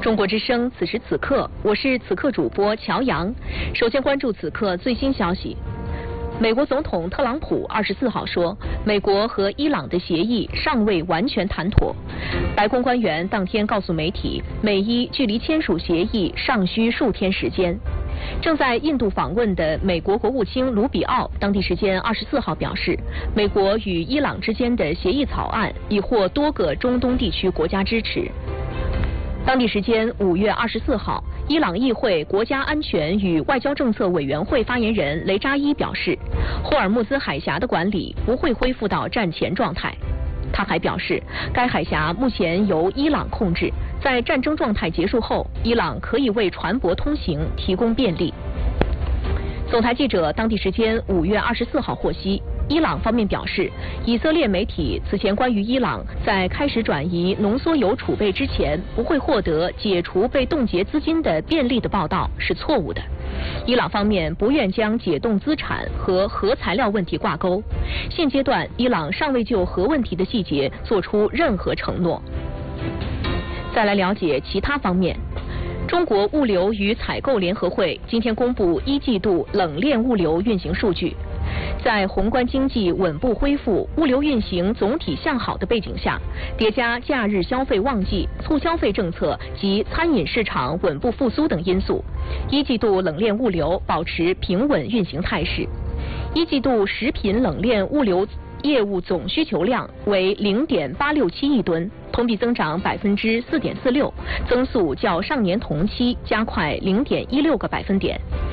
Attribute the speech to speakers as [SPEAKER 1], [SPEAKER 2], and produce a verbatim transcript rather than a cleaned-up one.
[SPEAKER 1] 中国之声，此时此刻，我是此刻主播乔阳。首先关注此刻最新消息。美国总统特朗普二十四号说，美国和伊朗的协议尚未完全谈妥。白宫官员当天告诉媒体，美伊距离签署协议尚需数天时间。正在印度访问的美国国务卿卢比奥，当地时间二十四号表示，美国与伊朗之间的协议草案已获多个中东地区国家支持。当地时间五月二十四号，伊朗议会国家安全与外交政策委员会发言人雷扎伊表示，霍尔木兹海峡的管理不会恢复到战前状态。他还表示，该海峡目前由伊朗控制，在战争状态结束后，伊朗可以为船舶通行提供便利。总台记者当地时间五月二十四号获悉，伊朗方面表示，以色列媒体此前关于伊朗在开始转移浓缩铀储备之前不会获得解除被冻结资金的便利的报道是错误的。伊朗方面不愿将解冻资产和核材料问题挂钩。现阶段，伊朗尚未就核问题的细节做出任何承诺。再来了解其他方面。中国物流与采购联合会今天公布一季度冷链物流运行数据。在宏观经济稳步恢复、物流运行总体向好的背景下，叠加假日消费旺季、促消费政策及餐饮市场稳步复苏等因素，一季度冷链物流保持平稳运行态势。一季度食品冷链物流业务总需求量为零点八六七亿吨，同比增长百分之四点四六，增速较上年同期加快零点一六个百分点。